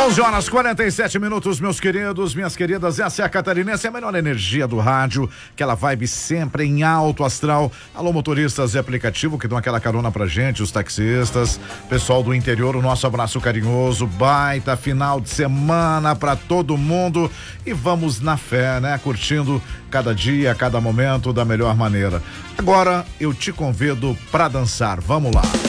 11 horas 47 minutos, meus queridos, minhas queridas. Essa é a Catarinense, a melhor energia do rádio, aquela vibe sempre em alto astral. Alô, motoristas de aplicativo que dão aquela carona pra gente, os taxistas, pessoal do interior, o nosso abraço carinhoso, baita final de semana pra todo mundo e vamos na fé, né? Curtindo cada dia, cada momento da melhor maneira. Agora eu te convido pra dançar, vamos lá.